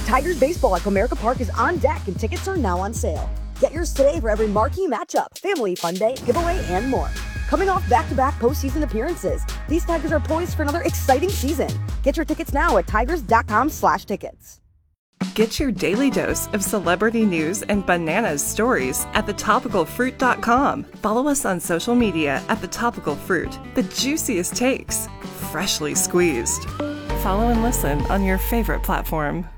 Tigers baseball at Comerica Park is on deck and tickets are now on sale. Get yours today for every marquee matchup, family fun day, giveaway, and more. Coming off back-to-back postseason appearances, these Tigers are poised for another exciting season. Get your tickets now at tigers.com/tickets. Get your daily dose of celebrity news and bananas stories at thetopicalfruit.com. Follow us on social media at The Topical Fruit. The juiciest takes, freshly squeezed. Follow and listen on your favorite platform.